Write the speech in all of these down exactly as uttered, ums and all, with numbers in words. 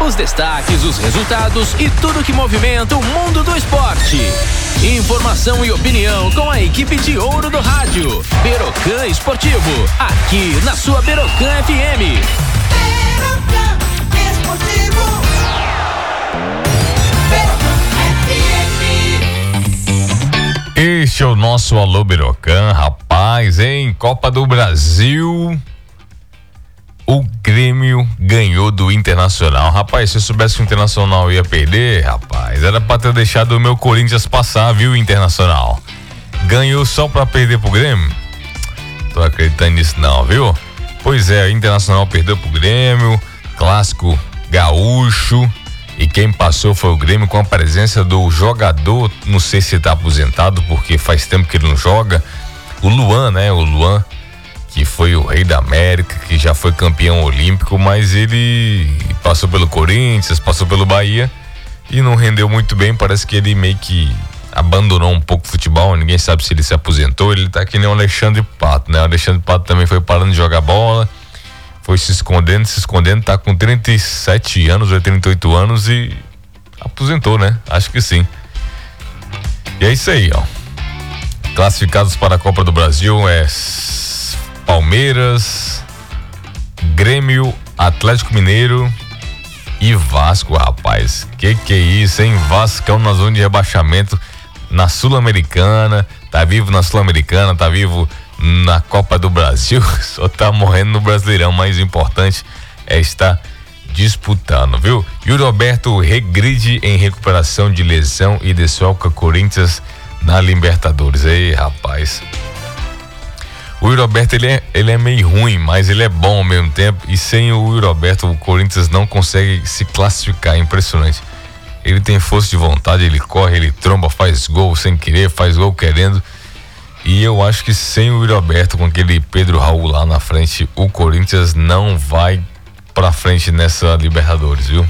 Os destaques, os resultados e tudo que movimenta o mundo do esporte. Informação e opinião com a equipe de ouro do rádio. Berocan Esportivo, aqui na sua Berocan F M. Berocan Esportivo. Este é o nosso Alô Berocan, rapaz, em Copa do Brasil, o Grêmio ganhou do Internacional. Rapaz, se eu soubesse que o Internacional ia perder, rapaz, era pra ter deixado o meu Corinthians passar, viu, Internacional? Ganhou só pra perder pro Grêmio? Tô acreditando nisso não, viu? Pois é, o Internacional perdeu pro Grêmio, clássico gaúcho. E quem passou foi o Grêmio, com a presença do jogador, não sei se tá aposentado, porque faz tempo que ele não joga, o Luan, né? O Luan, que foi o rei da América, que já foi campeão olímpico, mas ele passou pelo Corinthians, passou pelo Bahia e não rendeu muito bem. Parece que ele meio que abandonou um pouco o futebol, ninguém sabe se ele se aposentou. Ele tá que nem o Alexandre Pato, né? O Alexandre Pato também foi parando de jogar bola, foi se escondendo, se escondendo, tá com trinta e sete anos ou trinta e oito anos e aposentou, né? Acho que sim. E é isso aí, ó. Classificados para a Copa do Brasil é Palmeiras, Grêmio, Atlético Mineiro e Vasco, rapaz. Que que é isso, hein? Vascão na zona de rebaixamento na Sul-Americana, tá vivo na Sul-Americana, tá vivo na Copa do Brasil, só tá morrendo no Brasileirão. Mais importante é estar disputando, viu? Yuri Alberto regride em recuperação de lesão e desfalca Corinthians na Libertadores. Aí, rapaz, o Yuri Alberto, ele é, ele é meio ruim, mas ele é bom ao mesmo tempo, e sem o Yuri Alberto o Corinthians não consegue se classificar. Impressionante. Ele tem força de vontade, ele corre, ele tromba, faz gol sem querer, faz gol querendo. E eu acho que sem o Yuri Alberto, com aquele Pedro Raul lá na frente, o Corinthians não vai pra frente nessa Libertadores, viu?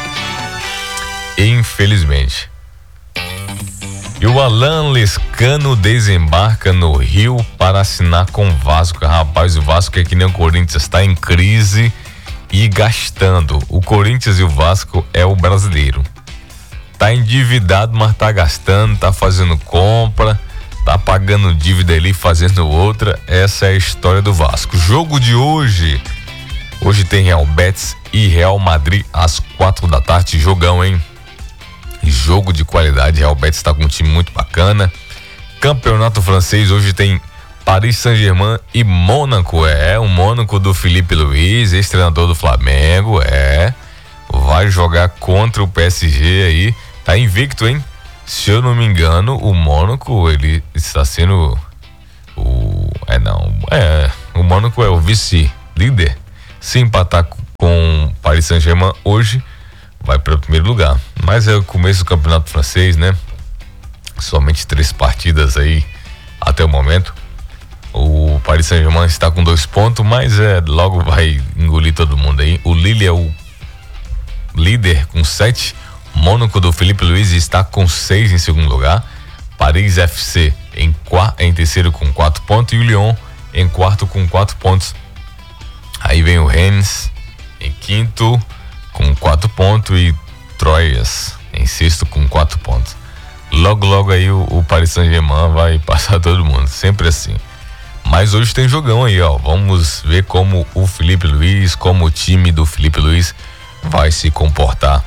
Infelizmente. E o Alan Lescano desembarca no Rio para assinar com o Vasco. Rapaz, o Vasco é que nem o Corinthians, está em crise e gastando. O Corinthians e o Vasco é o brasileiro. Tá endividado, mas tá gastando, tá fazendo compra, tá pagando dívida ali, fazendo outra. Essa é a história do Vasco. Jogo de hoje. Hoje tem Real Betis e Real Madrid às quatro da tarde. Jogão, hein? Jogo de qualidade. Real Betis tá com um time muito bacana. Campeonato francês, hoje tem Paris Saint-Germain e Mônaco. É, o Mônaco do Felipe Luiz, ex-treinador do Flamengo. É, vai jogar contra o P S G aí. Tá invicto, hein? Se eu não me engano, o Mônaco, ele está sendo o... É, não. É, o Mônaco é o vice-líder. Se empatar com Paris Saint-Germain hoje, vai para o primeiro lugar. Mas é o começo do campeonato francês, né? Somente três partidas aí até o momento. O Paris Saint-Germain está com dois pontos, mas é, logo vai engolir todo mundo aí. O Lille é o líder com sete. Mônaco do Felipe Luiz está com seis em segundo lugar. Paris F C em, quarto, em terceiro com quatro pontos. E o Lyon em quarto com quatro pontos. Aí vem o Rennes em quinto com quatro pontos. E Troyes em sexto com quatro pontos. Logo, logo aí o, o Paris Saint-Germain vai passar todo mundo. Sempre assim. Mas hoje tem jogão aí, ó. Vamos ver como o Felipe Luiz, como o time do Felipe Luiz vai se comportar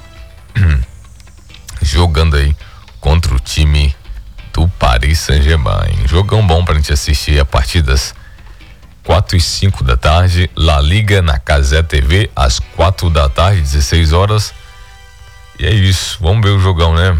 jogando aí contra o time do Paris Saint-Germain. Jogão bom pra gente assistir a partir das quatro e cinco da tarde. La Liga na Cazé T V às quatro da tarde, dezesseis horas. E é isso, vamos ver o jogão, né?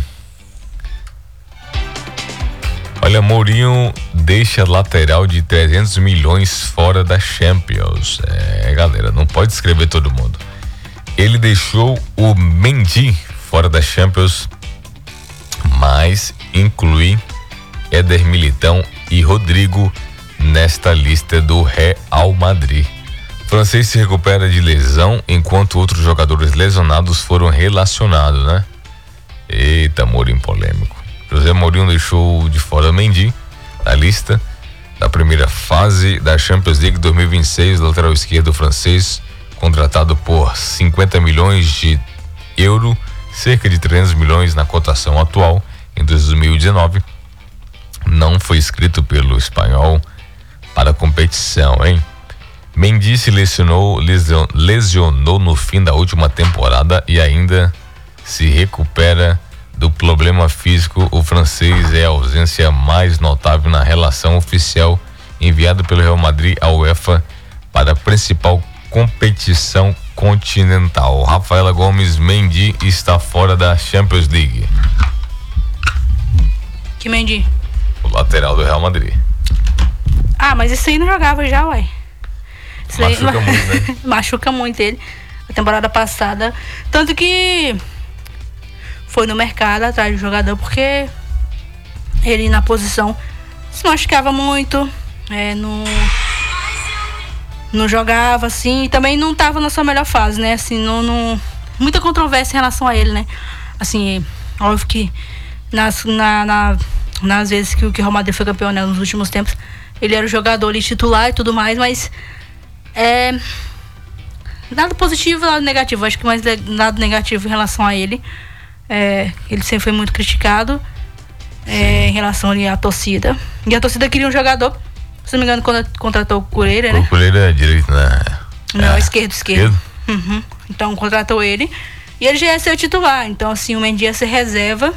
Olha, Mourinho deixa lateral de trezentos milhões fora da Champions. É, galera, não pode escrever todo mundo. Ele deixou o Mendy fora da Champions, mas inclui Éder Militão e Rodrigo nesta lista do Real Madrid. O francês se recupera de lesão, enquanto outros jogadores lesionados foram relacionados, né? Eita, Mourinho polêmico. José Mourinho deixou de fora o Mendy da lista da primeira fase da Champions League dois mil e vinte e seis, lateral esquerdo francês contratado por cinquenta milhões de euros, cerca de trezentos milhões na cotação atual, em dois mil e dezenove, não foi inscrito pelo Espanhol para a competição, hein? Mendy se lesionou, lesion, lesionou no fim da última temporada e ainda se recupera do problema físico. O francês é a ausência mais notável na relação oficial enviada pelo Real Madrid à UEFA para a principal competição continental. Rafaela Gomes, Mendy está fora da Champions League. Que Mendy? O lateral do Real Madrid. Ah, mas isso aí não jogava já, uai. Isso Machuca aí... muito, né? Machuca muito ele. A temporada passada. Tanto que foi no mercado atrás do jogador, porque ele na posição se machucava muito, é, não, não jogava assim, e também não estava na sua melhor fase, né? Assim, não, não, muita controvérsia em relação a ele, né? Assim, óbvio que nas, na, na, nas vezes que o Real Madrid foi campeão, né, nos últimos tempos, ele era o jogador ali, titular e tudo mais, mas é, nada positivo, nada negativo. Acho que mais nada negativo em relação a ele. É, ele sempre foi muito criticado é, em relação ali à torcida. E a torcida queria um jogador, se não me engano, quando contratou o Cureira, né? O Cureira é direito, né? Não, é. esquerdo, esquerdo. Uhum. Então contratou ele e ele já ia ser o titular. Então, assim, o Mendy ia ser reserva.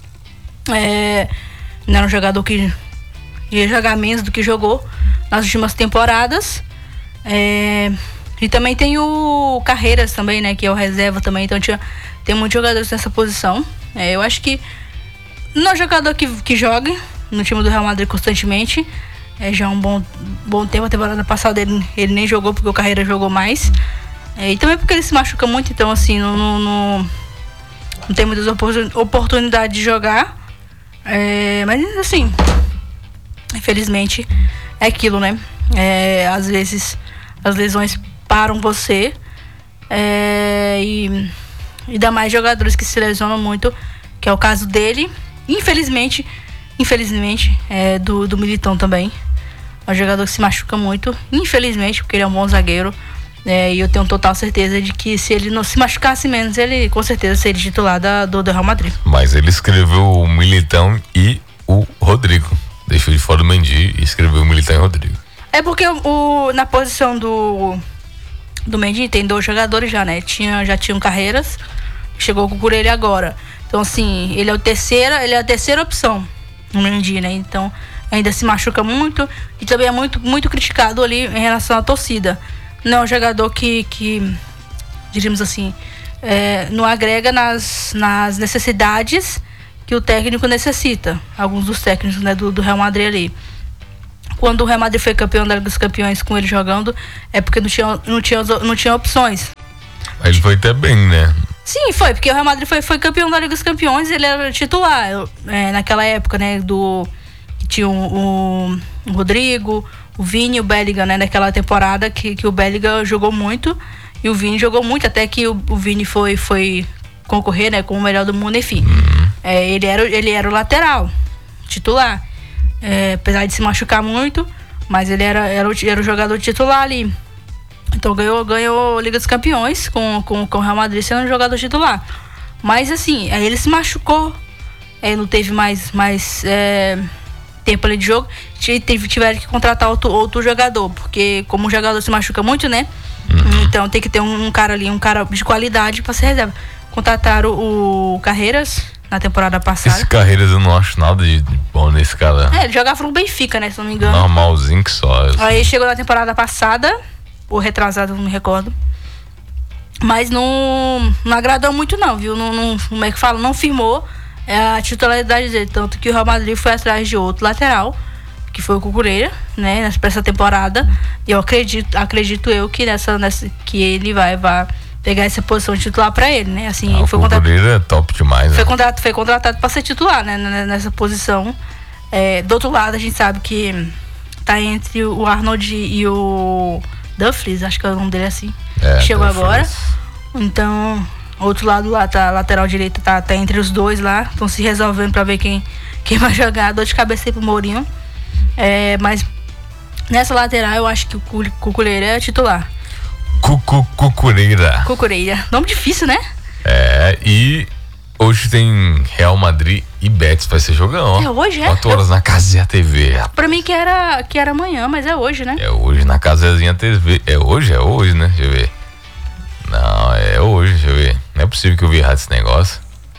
É, não era um jogador que ia jogar menos do que jogou nas últimas temporadas. É, e também tem o Carreiras também, né? Que é o reserva também. Então tinha, tem muitos jogadores nessa posição. É, eu acho que não é jogador que, que joga no time do Real Madrid constantemente. É já um bom, bom tempo. A temporada passada ele, ele nem jogou porque o Carreiras jogou mais. É, e também porque ele se machuca muito. Então, assim, não, não, não, não tem muitas oportunidades de jogar. É, mas, assim, infelizmente é aquilo, né? É, às vezes as lesões param você. É, e, e dá mais jogadores que se lesionam muito, que é o caso dele. Infelizmente, infelizmente, é do, do Militão também. É um jogador que se machuca muito, infelizmente, porque ele é um bom zagueiro. É, e eu tenho total certeza de que se ele não se machucasse menos, ele com certeza seria titular da, do, do Real Madrid. Mas ele escreveu o Militão e o Rodrigo. Deixou de fora o Mendy e escreveu o Militão e o Rodrigo. É porque o, na posição do, do Mendy tem dois jogadores já, né? Tinha, já tinham Carreiras, chegou com o Cureira agora. Então, assim, ele é o terceira, ele é a terceira opção, o Mendy, né? Então, ainda se machuca muito e também é muito, muito criticado ali em relação à torcida. Não é um jogador que, que diríamos assim, é, não agrega nas, nas necessidades que o técnico necessita. Alguns dos técnicos, né, do, do Real Madrid ali. Quando o Real Madrid foi campeão da Liga dos Campeões com ele jogando, é porque não tinha, não tinha, não tinha opções. Ele foi até bem, né? Sim, foi, porque o Real Madrid foi, foi campeão da Liga dos Campeões, ele era titular. É, naquela época, né, do... Tinha o, o, o Rodrigo, o Vini e o Bellingham, né? Naquela temporada que, que o Bellingham jogou muito e o Vini jogou muito, até que o, o Vini foi, foi concorrer, né, com o melhor do mundo, enfim. Uhum. É, ele, era, ele era o lateral, titular. É, apesar de se machucar muito, mas ele era, era, o, era o jogador titular ali. Então ganhou, ganhou Liga dos Campeões com, com, com o Real Madrid sendo um jogador titular. Mas assim, aí ele se machucou, é, não teve mais, mais é, tempo ali de jogo, teve, tiveram que contratar outro, outro jogador, porque como o jogador se machuca muito, né? Uhum. Então tem que ter um, um cara ali, um cara de qualidade para ser reserva. Contrataram o, o Carreiras na temporada passada. Esse Carreiras eu não acho nada de bom nesse cara. É, ele jogava no Benfica, né? Se não me engano. Normalzinho que só. Assim. Aí chegou na temporada passada, ou retrasado, não me recordo. Mas não, não agradou muito não, viu? Não, não, como é que fala? Não firmou a titularidade dele. Tanto que o Real Madrid foi atrás de outro lateral, que foi o Cucureira, né? Pra essa temporada. E eu acredito, acredito eu que, nessa, nessa, que ele vai, vai pegar essa posição de titular pra ele, né? Assim, ah, ele foi o contratado. Cucureira é top demais, né? Foi contratado, foi contratado pra ser titular, né? Nessa posição. É, do outro lado, a gente sabe que tá entre o Arnold e o Dumfries, acho que é o nome dele assim. É, chegou Dumfries. Agora. Então, outro lado lá, tá, lateral direito, tá, tá entre os dois lá. Estão se resolvendo pra ver quem, quem vai jogar. Dor de cabeça aí pro Mourinho. É, mas nessa lateral eu acho que o Cucureira é titular. Cucureira. Cucureira. Nome difícil, né? É, e hoje tem Real Madrid e Betis, vai ser jogão. É hoje, é? quatro horas na Casinha T V. Pra mim que era, que era amanhã, mas é hoje, né? É hoje na Casinha T V. É hoje? É hoje, né? Deixa eu ver. Não, é hoje, deixa eu ver. Não é possível que eu vi errado esse negócio.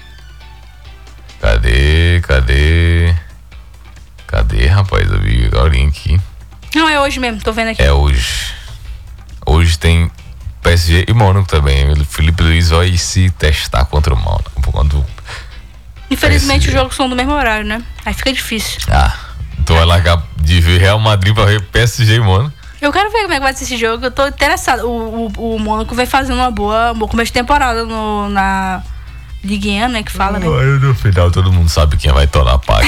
Cadê? Cadê? Cadê, rapaz? Eu vi agora aqui. Não, é hoje mesmo, tô vendo aqui. É hoje. Hoje tem P S G e Mônaco também. O Felipe Luiz vai se testar contra o Mônaco. Quando Infelizmente P S G. os jogos são do mesmo horário, né? Aí fica difícil. Ah, então vai largar de ver Real Madrid pra ver P S G e Mônaco. Eu quero ver como é que vai ser esse jogo. Eu tô interessado. O, o, o Mônaco vem fazendo uma boa, um bom começo de temporada no, na Ligue um, né? Que fala, né? No final todo mundo sabe quem vai torar a paca.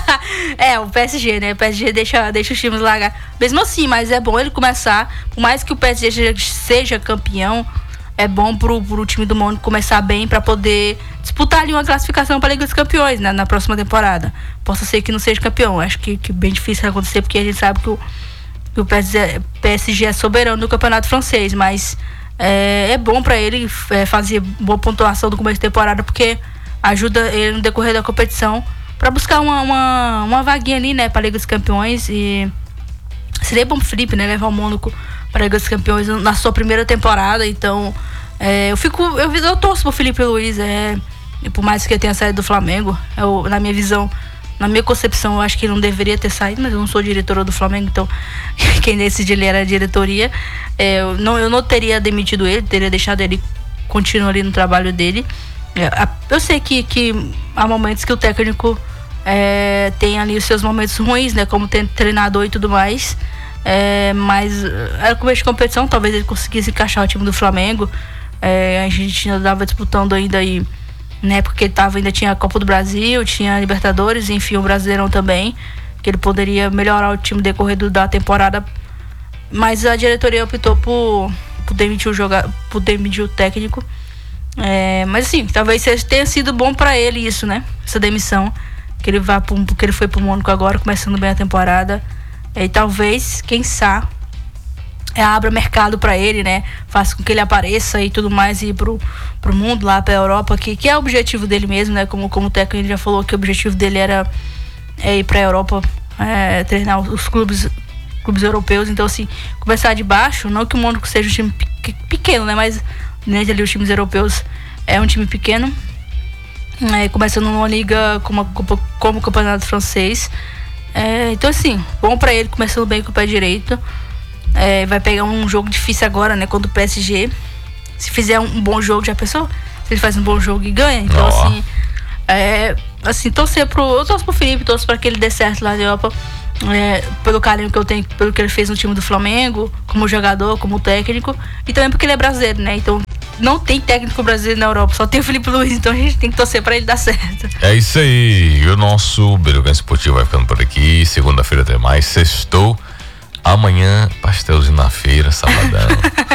É, o P S G, né? O P S G deixa, deixa os times largar. Mesmo assim, mas é bom ele começar. Por mais que o P S G seja campeão, é bom pro, pro time do Mônaco começar bem pra poder disputar ali uma classificação pra Liga dos Campeões, né, na próxima temporada. Possa ser que não seja campeão. Acho que, que bem difícil acontecer, porque a gente sabe que o, que o P S G é soberano do campeonato francês, mas é, é bom pra ele é, fazer boa pontuação do começo de temporada, porque ajuda ele no decorrer da competição pra buscar uma, uma, uma vaguinha ali, né, pra Liga dos Campeões. E seria bom pro Felipe, né, levar o Mônaco pra Liga dos Campeões na sua primeira temporada. Então é, eu fico eu, eu torço pro Felipe Luiz, é, por mais que ele tenha saído do Flamengo, eu, na minha visão, na minha concepção, eu acho que ele não deveria ter saído, mas eu não sou diretora do Flamengo, então quem decidiu ele era a diretoria. É, eu, não, eu não teria demitido ele, teria deixado ele continuar ali no trabalho dele. É, a, eu sei que, que há momentos que o técnico é, tem ali os seus momentos ruins, né, como tem treinador e tudo mais. É, mas era começo de competição, talvez ele conseguisse encaixar o time do Flamengo. É, a gente ainda estava disputando ainda aí, né, porque ele tava, ainda tinha a Copa do Brasil, tinha a Libertadores, enfim, o Brasileirão também, que ele poderia melhorar o time decorrer do, da temporada. Mas a diretoria optou por, por demitir o jogador, por demitir o técnico. É, mas assim, talvez tenha sido bom para ele isso, né? Essa demissão, que ele vá pro, porque ele foi pro Mônaco agora, começando bem a temporada. E talvez, quem sabe, é, abra mercado para ele, né? Faça com que ele apareça e tudo mais, e ir pro, pro mundo, lá pra Europa, que, que é o objetivo dele mesmo, né? Como, como o técnico ele já falou, que o objetivo dele era é, ir pra Europa, é, treinar os clubes, clubes europeus. Então, assim, começar de baixo, não que o Mônaco seja um time pequeno, né? Mas dentro ali os times europeus é um time pequeno, é, começando numa liga como, a, como o campeonato francês. É, então assim, bom pra ele, começando bem com o pé direito. É, vai pegar um jogo difícil agora, né, contra o P S G. Se fizer um bom jogo, já pensou? Se ele faz um bom jogo e ganha. Então, oh. assim, é, assim, torcer pro. Eu torço pro Felipe, torço pra que ele dê certo lá na Europa. É, pelo carinho que eu tenho, pelo que ele fez no time do Flamengo, como jogador, como técnico, e também porque ele é brasileiro, né? Então não tem técnico brasileiro na Europa, só tem o Felipe Luiz, então a gente tem que torcer pra ele dar certo. É isso aí, e o nosso Beirocã Esportivo vai ficando por aqui. Segunda-feira tem mais, sextou. Amanhã, pastelzinho na feira, sabadão.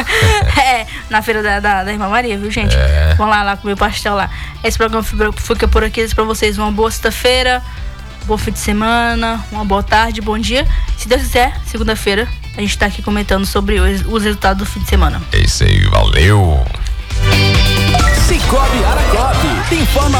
É, na feira da, da, da Irmã Maria, viu, gente? É. Vamos lá, lá comer pastel lá. Esse programa fica por aqui, pra vocês uma boa sexta-feira, bom fim de semana, uma boa tarde, bom dia. Se Deus quiser, segunda-feira, a gente tá aqui comentando sobre os, os resultados do fim de semana. É isso aí, valeu! Cicobi Aracope, informa